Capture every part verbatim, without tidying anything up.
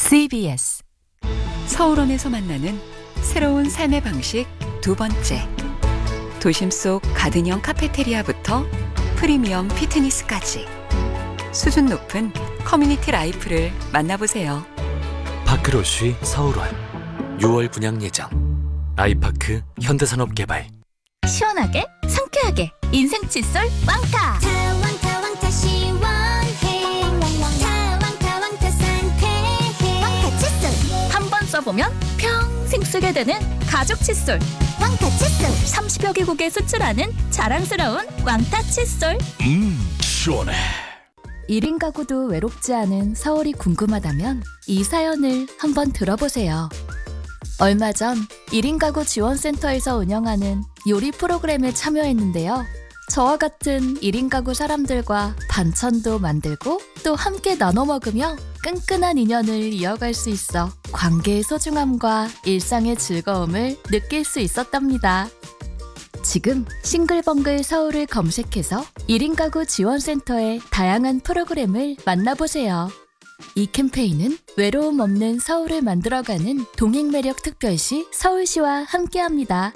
씨비에스 서울원에서 만나는 새로운 삶의 방식 두 번째. 도심 속 가든형 카페테리아부터 프리미엄 피트니스까지 수준 높은 커뮤니티 라이프를 만나보세요. 파크로쉬 서울원 유월 분양 예정. 아이파크 현대산업개발. 시원하게 상쾌하게 인생 칫솔 왕타. 왕타 왕타 시원해. 왕타 왕타 상쾌해. 왕타 칫솔. 한 번 써보면 평생 쓰게 되는 가죽 칫솔. 왕타 칫솔. 삼십여 개국에 수출하는 자랑스러운 왕타 칫솔. 음 시원해. 일 인 가구도 외롭지 않은 서울이 궁금하다면 이 사연을 한번 들어보세요. 얼마 전 일 인 가구 지원센터에서 운영하는 요리 프로그램에 참여했는데요. 저와 같은 일 인 가구 사람들과 반찬도 만들고 또 함께 나눠 먹으며 끈끈한 인연을 이어갈 수 있어 관계의 소중함과 일상의 즐거움을 느낄 수 있었답니다. 지금 싱글벙글 서울을 검색해서 일 인 가구 지원센터의 다양한 프로그램을 만나보세요. 이 캠페인은 외로움 없는 서울을 만들어가는 동행매력 특별시 서울시와 함께합니다.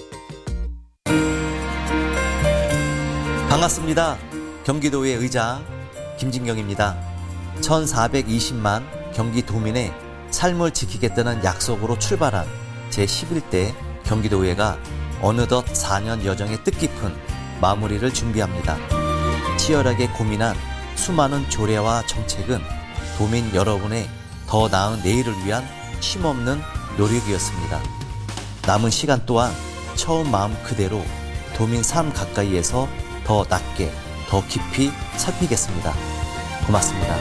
반갑습니다. 경기도의 의자 김진경입니다. 천사백이십만 경기도민의 삶을 지키겠다는 약속으로 출발한 제십일 대 경기도의회가 어느덧 사 년 여정의 뜻깊은 마무리를 준비합니다. 치열하게 고민한 수많은 조례와 정책은 도민 여러분의 더 나은 내일을 위한 쉼없는 노력이었습니다. 남은 시간 또한 처음 마음 그대로 도민 삶 가까이에서 더 낮게, 더 깊이 살피겠습니다. 고맙습니다.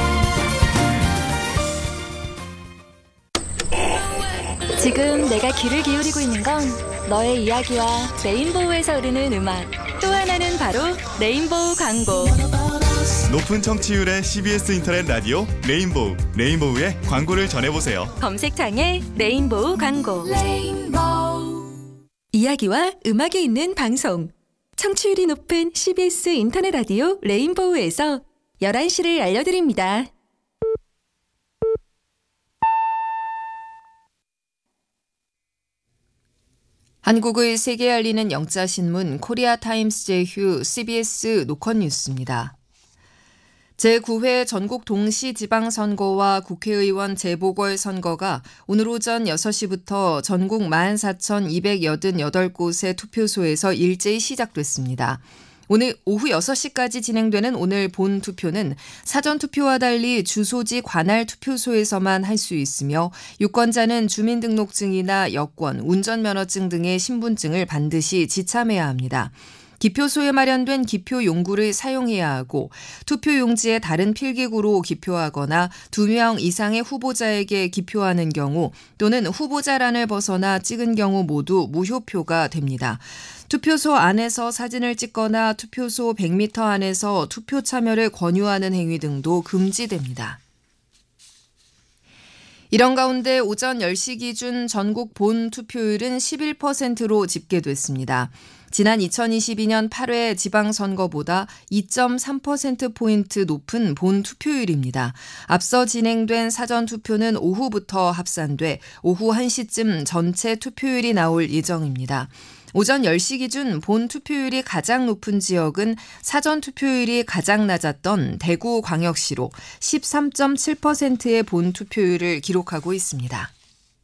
지금 내가 귀를 기울이고 있는 건 너의 이야기와 레인보우에서 흐르는 음악, 또 하나는 바로 레인보우 광고. 높은 청취율의 씨비에스 인터넷 라디오 레인보우, 레인보우의 광고를 전해보세요. 검색창에 레인보우 광고. 레인보우. 이야기와 음악이 있는 방송. 청취율이 높은 씨비에스 인터넷 라디오 레인보우에서 열한 시를 알려드립니다. 한국의 세계 알리는 영자신문 코리아타임스 제휴 씨비에스 노컷 뉴스입니다. 제구 회 전국 동시지방선거와 국회의원 재보궐선거가 오늘 오전 여섯 시부터 전국 만 사천이백팔십팔 곳의 투표소에서 일제히 시작됐습니다. 오늘 오후 여섯 시까지 진행되는 오늘 본 투표는 사전투표와 달리 주소지 관할 투표소에서만 할 수 있으며 유권자는 주민등록증이나 여권, 운전면허증 등의 신분증을 반드시 지참해야 합니다. 기표소에 마련된 기표 용구를 사용해야 하고 투표 용지에 다른 필기구로 기표하거나 두 명 이상의 후보자에게 기표하는 경우 또는 후보자란을 벗어나 찍은 경우 모두 무효표가 됩니다. 투표소 안에서 사진을 찍거나 투표소 백 미터 안에서 투표 참여를 권유하는 행위 등도 금지됩니다. 이런 가운데 오전 열 시 기준 전국 본 투표율은 십일 퍼센트로 집계됐습니다. 지난 이천이십이 년 팔 회 지방선거보다 이 점 삼 퍼센트포인트 높은 본 투표율입니다. 앞서 진행된 사전투표는 오후부터 합산돼 오후 한 시쯤 전체 투표율이 나올 예정입니다. 오전 열 시 기준 본 투표율이 가장 높은 지역은 사전 투표율이 가장 낮았던 대구광역시로 십삼 점 칠 퍼센트의 본 투표율을 기록하고 있습니다.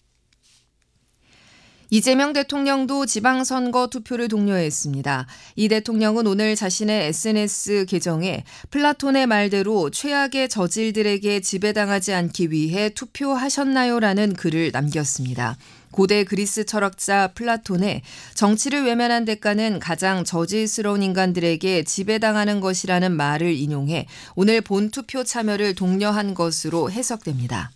이재명 대통령도 지방선거 투표를 독려했습니다. 이 대통령은 오늘 자신의 에스엔에스 계정에 플라톤의 말대로 최악의 저질들에게 지배당하지 않기 위해 투표하셨나요라는 글을 남겼습니다. 고대 그리스 철학자 플라톤의 정치를 외면한 대가는 가장 저질스러운 인간들에게 지배당하는 것이라는 말을 인용해 오늘 본 투표 참여를 독려한 것으로 해석됩니다.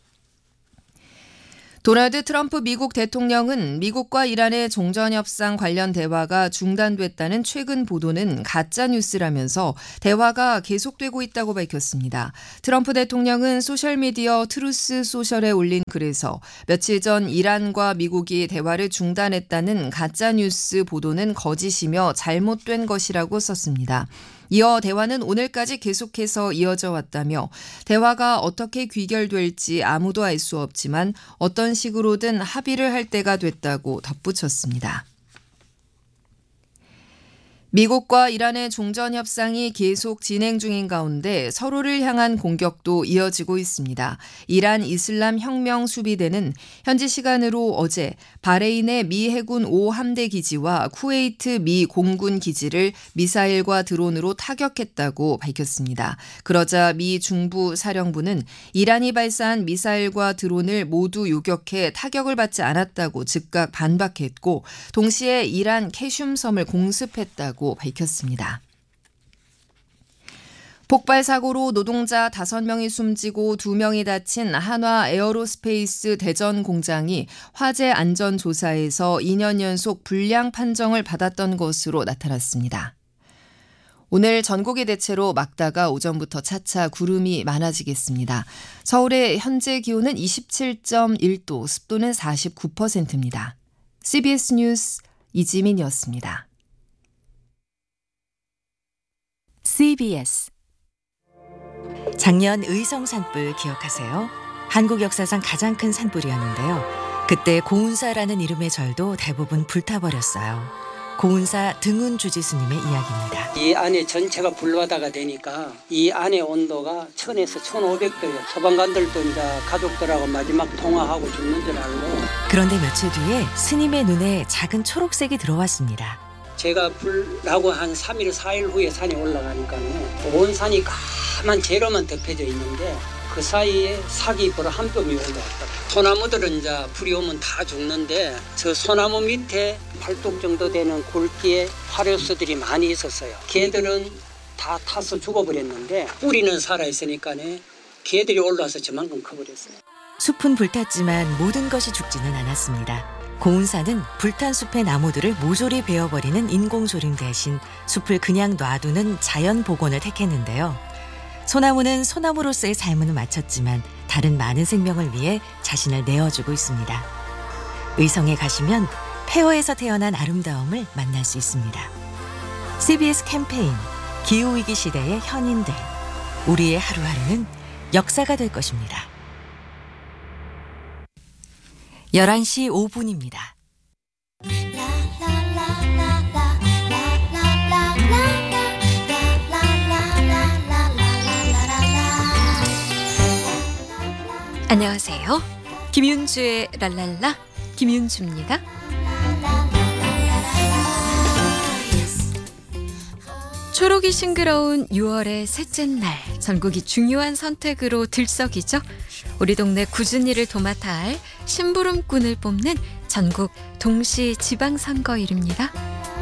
도널드 트럼프 미국 대통령은 미국과 이란의 종전협상 관련 대화가 중단됐다는 최근 보도는 가짜뉴스라면서 대화가 계속되고 있다고 밝혔습니다. 트럼프 대통령은 소셜미디어 트루스 소셜에 올린 글에서 며칠 전 이란과 미국이 대화를 중단했다는 가짜뉴스 보도는 거짓이며 잘못된 것이라고 썼습니다. 이어 대화는 오늘까지 계속해서 이어져 왔다며 대화가 어떻게 귀결될지 아무도 알 수 없지만 어떤 식으로든 합의를 할 때가 됐다고 덧붙였습니다. 미국과 이란의 종전 협상이 계속 진행 중인 가운데 서로를 향한 공격도 이어지고 있습니다. 이란 이슬람 혁명 수비대는 현지 시간으로 어제 바레인의 미 해군 오 함대 기지와 쿠웨이트 미 공군 기지를 미사일과 드론으로 타격했다고 밝혔습니다. 그러자 미 중부 사령부는 이란이 발사한 미사일과 드론을 모두 요격해 타격을 받지 않았다고 즉각 반박했고 동시에 이란 캐슘섬을 공습했다고 밝혔습니다. 폭발 사고로 노동자 다섯 명이 숨지고 두 명이 다친 한화 에어로스페이스 대전 공장이 화재 안전 조사에서 이 년 연속 불량 판정을 받았던 것으로 나타났습니다. 오늘 전국이 대체로 맑다가 오전부터 차차 구름이 많아지겠습니다. 서울의 현재 기온은 이십칠 점 일 도, 습도는 사십구 퍼센트입니다. 씨비에스 뉴스 이지민이었습니다. 씨비에스 작년 의성 산불 기억하세요? 한국 역사상 가장 큰 산불이었는데요. 그때 고운사라는 이름의 절도 대부분 불타버렸어요. 고운사 등운 주지스님의 이야기입니다. 이 안에 전체가 불바다가 되니까 이 안의 온도가 천에서 천오백 도예요. 소방관들도 이제 가족들하고 마지막 통화하고 죽는 줄 알고. 그런데 며칠 뒤에 스님의 눈에 작은 초록색이 들어왔습니다. 제가 불나고 한 삼 일, 사 일 후에 산에 올라가니까는 온 산이 까만 재로만 덮여져 있는데 그 사이에 사기잎으로 한 뼘이 올라왔더라고요. 소나무들은 이제 불이 오면 다 죽는데 저 소나무 밑에 팔뚝 정도 되는 굵기의 화료수들이 많이 있었어요. 개들은 다 타서 죽어버렸는데 뿌리는 살아있으니까는 개들이 올라와서 저만큼 커버렸어요. 숲은 불탔지만 모든 것이 죽지는 않았습니다. 고운사는 불탄 숲의 나무들을 모조리 베어버리는 인공조림 대신 숲을 그냥 놔두는 자연 복원을 택했는데요. 소나무는 소나무로서의 삶은 마쳤지만 다른 많은 생명을 위해 자신을 내어주고 있습니다. 의성에 가시면 폐허에서 태어난 아름다움을 만날 수 있습니다. 씨비에스 캠페인 기후위기 시대의 현인들, 우리의 하루하루는 역사가 될 것입니다. 열한 시 오 분입니다. 안녕하세요. 김윤주의 랄랄라 김윤주입니다. 초록이 싱그러운 유월의 셋째 날, 전국이 중요한 선택으로 들썩이죠. 우리 동네 꾸준히를 도맡아 할 심부름꾼을 뽑는 전국 동시 지방선거일입니다.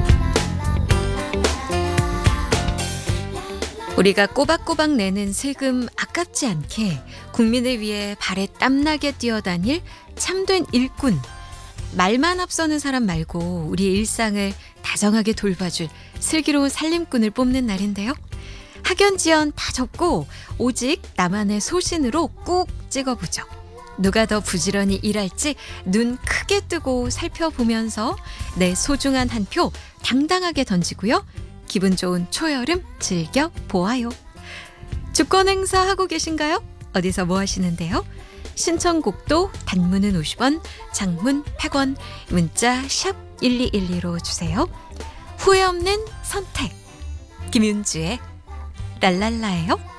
우리가 꼬박꼬박 내는 세금 아깝지 않게 국민을 위해 발에 땀나게 뛰어다닐 참된 일꾼, 말만 앞서는 사람 말고 우리의 일상을 다정하게 돌봐줄 슬기로운 살림꾼을 뽑는 날인데요. 학연지연 다 접고 오직 나만의 소신으로 꾹 찍어보죠. 누가 더 부지런히 일할지 눈 크게 뜨고 살펴보면서 내 소중한 한 표 당당하게 던지고요. 기분 좋은 초여름 즐겨보아요. 주권 행사 하고 계신가요? 어디서 뭐 하시는데요? 신청곡도 단문은 오십 원, 장문 백 원, 문자 샵 일이일이로 주세요. 후회 없는 선택. 김윤주의 랄랄라예요.